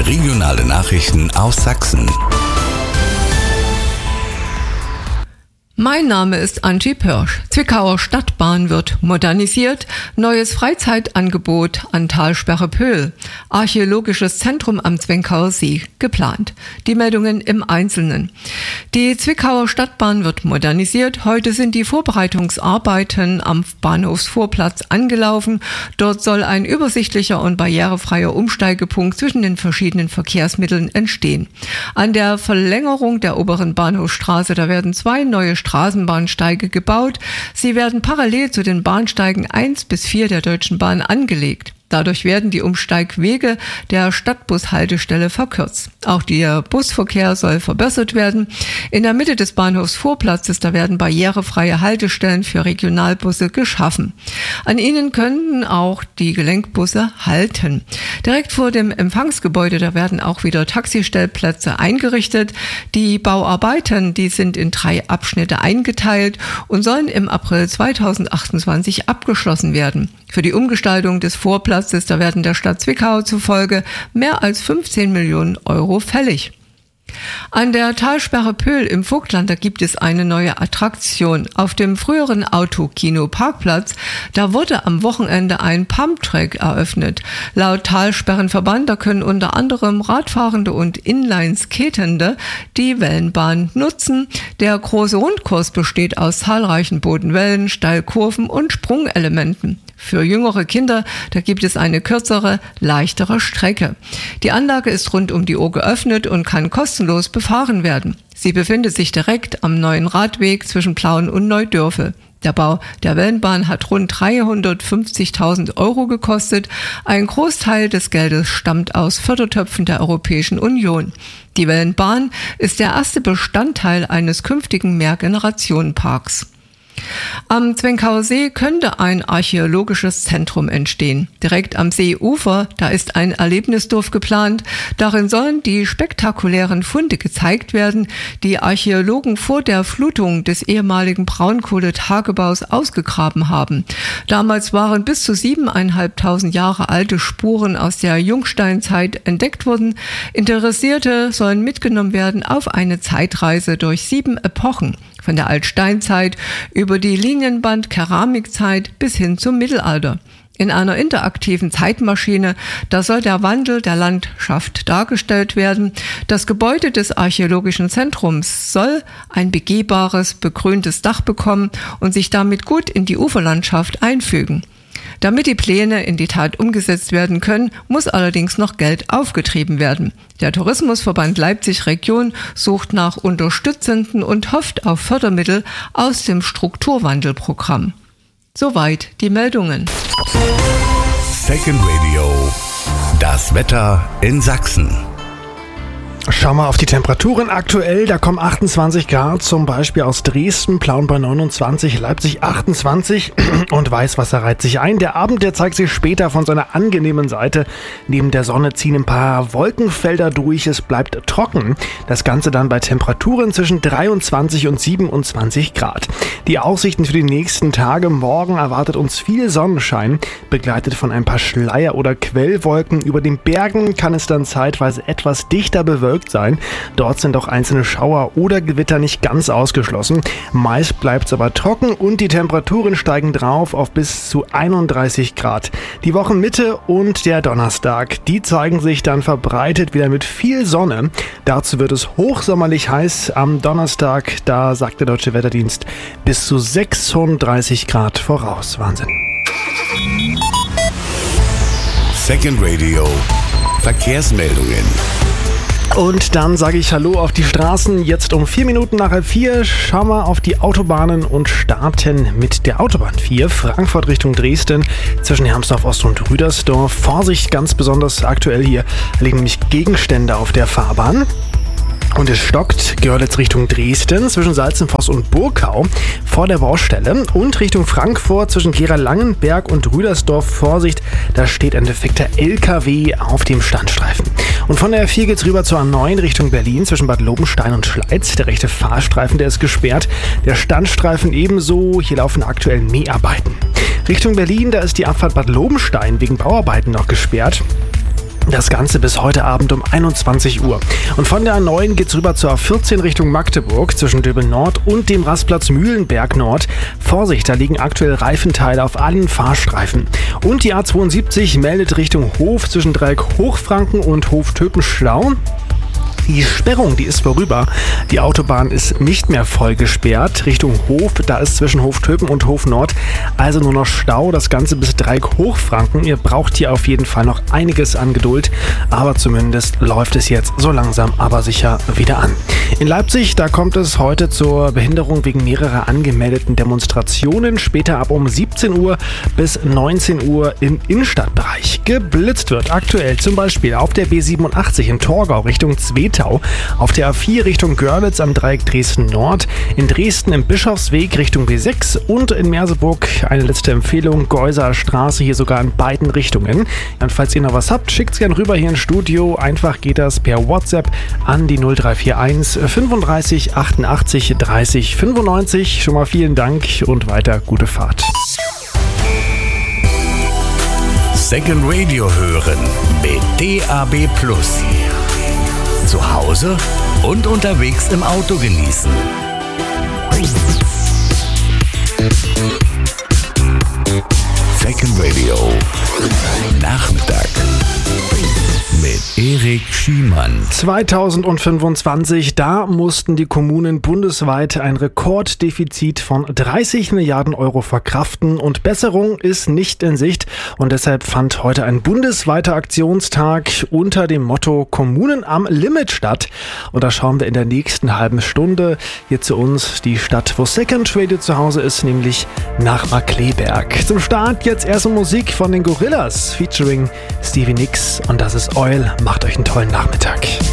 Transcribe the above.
Regionale Nachrichten aus Sachsen. Mein Name ist Angie Pörsch. Zwickauer Stadtbahn wird modernisiert. Neues Freizeitangebot an Talsperre Pöhl. Archäologisches Zentrum am Zwenkauer See geplant. Die Meldungen im Einzelnen. Die Zwickauer Stadtbahn wird modernisiert. Heute sind die Vorbereitungsarbeiten am Bahnhofsvorplatz angelaufen. Dort soll ein übersichtlicher und barrierefreier Umsteigepunkt zwischen den verschiedenen Verkehrsmitteln entstehen. An der Verlängerung der oberen Bahnhofsstraße, da werden 2 neue Straßenbahnsteige gebaut. Sie werden parallel zu den Bahnsteigen 1 bis 4 der Deutschen Bahn angelegt. Dadurch werden die Umsteigwege der Stadtbushaltestelle verkürzt. Auch der Busverkehr soll verbessert werden. In der Mitte des Bahnhofsvorplatzes, da werden barrierefreie Haltestellen für Regionalbusse geschaffen. An ihnen können auch die Gelenkbusse halten. Direkt vor dem Empfangsgebäude, da werden auch wieder Taxistellplätze eingerichtet. Die Bauarbeiten, die sind in 3 Abschnitte eingeteilt und sollen im April 2028 abgeschlossen werden. Für die Umgestaltung des Vorplatzes, da werden der Stadt Zwickau zufolge mehr als 15 Millionen Euro fällig. An der Talsperre Pöhl im Vogtland, da gibt es eine neue Attraktion. Auf dem früheren Autokino-Parkplatz, da wurde am Wochenende ein Pumptrack eröffnet. Laut Talsperrenverband, da können unter anderem Radfahrende und Inline-Skatende die Wellenbahn nutzen. Der große Rundkurs besteht aus zahlreichen Bodenwellen, Steilkurven und Sprungelementen. Für jüngere Kinder, da gibt es eine kürzere, leichtere Strecke. Die Anlage ist rund um die Uhr geöffnet und kann kostenlos befahren werden. Sie befindet sich direkt am neuen Radweg zwischen Plauen und Neudörfel. Der Bau der Wellenbahn hat rund 350.000 Euro gekostet. Ein Großteil des Geldes stammt aus Fördertöpfen der Europäischen Union. Die Wellenbahn ist der erste Bestandteil eines künftigen Mehrgenerationenparks. Am Zwenkauer See könnte ein archäologisches Zentrum entstehen. Direkt am Seeufer, da ist ein Erlebnisdorf geplant. Darin sollen die spektakulären Funde gezeigt werden, die Archäologen vor der Flutung des ehemaligen Braunkohletagebaus ausgegraben haben. Damals waren bis zu 7.500 Jahre alte Spuren aus der Jungsteinzeit entdeckt worden. Interessierte sollen mitgenommen werden auf eine Zeitreise durch 7 Epochen. Von der Altsteinzeit über die Linienband-Keramikzeit bis hin zum Mittelalter. In einer interaktiven Zeitmaschine, da soll der Wandel der Landschaft dargestellt werden. Das Gebäude des archäologischen Zentrums soll ein begehbares, begrüntes Dach bekommen und sich damit gut in die Uferlandschaft einfügen. Damit die Pläne in die Tat umgesetzt werden können, muss allerdings noch Geld aufgetrieben werden. Der Tourismusverband Leipzig Region sucht nach Unterstützenden und hofft auf Fördermittel aus dem Strukturwandelprogramm. Soweit die Meldungen. Second Radio. Das Wetter in Sachsen. Schau mal auf die Temperaturen aktuell, da kommen 28 Grad, zum Beispiel aus Dresden, Plauen bei 29, Leipzig 28 und Weißwasser reiht sich ein. Der Abend, der zeigt sich später von seiner angenehmen Seite. Neben der Sonne ziehen ein paar Wolkenfelder durch, es bleibt trocken. Das Ganze dann bei Temperaturen zwischen 23 und 27 Grad. Die Aussichten für die nächsten Tage, morgen erwartet uns viel Sonnenschein, begleitet von ein paar Schleier- oder Quellwolken. Über den Bergen kann es dann zeitweise etwas dichter bewölkt sein. Dort sind auch einzelne Schauer oder Gewitter nicht ganz ausgeschlossen. Meist bleibt es aber trocken und die Temperaturen steigen drauf auf bis zu 31 Grad. Die Wochenmitte und der Donnerstag, die zeigen sich dann verbreitet wieder mit viel Sonne. Dazu wird es hochsommerlich heiß am Donnerstag. Da sagt der Deutsche Wetterdienst bis zu 36 Grad voraus. Wahnsinn. Second Radio. Verkehrsmeldungen. Und dann sage ich Hallo auf die Straßen. Jetzt um 4 Minuten nach 4 schauen wir auf die Autobahnen und starten mit der Autobahn 4. Frankfurt Richtung Dresden zwischen Hermsdorf Ost und Rüdersdorf. Vorsicht, ganz besonders aktuell hier liegen nämlich Gegenstände auf der Fahrbahn. Und es stockt Görlitz Richtung Dresden zwischen Salzenfoss und Burkau vor der Baustelle und Richtung Frankfurt zwischen Gera-Langenberg und Rüdersdorf. Vorsicht, da steht ein defekter LKW auf dem Standstreifen. Und von der R4 geht's rüber zur A9 Richtung Berlin zwischen Bad Lobenstein und Schleiz. Der rechte Fahrstreifen, der ist gesperrt. Der Standstreifen ebenso. Hier laufen aktuell Mäharbeiten. Richtung Berlin, da ist die Abfahrt Bad Lobenstein wegen Bauarbeiten noch gesperrt. Das Ganze bis heute Abend um 21 Uhr. Und von der A9 geht's rüber zur A14 Richtung Magdeburg zwischen Döbeln Nord und dem Rastplatz Mühlenberg Nord. Vorsicht, da liegen aktuell Reifenteile auf allen Fahrstreifen. Und die A72 meldet Richtung Hof zwischen Dreieck Hochfranken und Hof Töpenschlau. Die Sperrung, die ist vorüber. Die Autobahn ist nicht mehr voll gesperrt. Richtung Hof, da ist zwischen Hof Töpen und Hof Nord also nur noch Stau. Das Ganze bis Dreieck Hochfranken. Ihr braucht hier auf jeden Fall noch einiges an Geduld. Aber zumindest läuft es jetzt so langsam, aber sicher wieder an. In Leipzig, da kommt es heute zur Behinderung wegen mehrerer angemeldeten Demonstrationen. Später ab um 17 Uhr bis 19 Uhr im Innenstadtbereich. Geblitzt wird aktuell zum Beispiel auf der B87 in Torgau Richtung Zwettau. Auf der A4 Richtung Görlitz am Dreieck Dresden Nord, in Dresden im Bischofsweg Richtung B6 und in Merseburg eine letzte Empfehlung, Geuser Straße, hier sogar in beiden Richtungen. Und falls ihr noch was habt, schickt es gerne rüber hier ins Studio. Einfach geht das per WhatsApp an die 0341 35 88 30 95. Schon mal vielen Dank und weiter gute Fahrt. Second Radio hören mit DAB+. Zu Hause und unterwegs im Auto genießen. Second Radio Nachmittag mit Erik Schiemann. 2025, da mussten die Kommunen bundesweit ein Rekorddefizit von 30 Milliarden Euro verkraften und Besserung ist nicht in Sicht und deshalb fand heute ein bundesweiter Aktionstag unter dem Motto Kommunen am Limit statt und da schauen wir in der nächsten halben Stunde hier zu uns, die Stadt, wo Second Radio zu Hause ist, nämlich nach Markkleeberg. Zum Start jetzt erste Musik von den Gorillas featuring Stevie Nicks und das ist Oil. Macht euch einen tollen Nachmittag.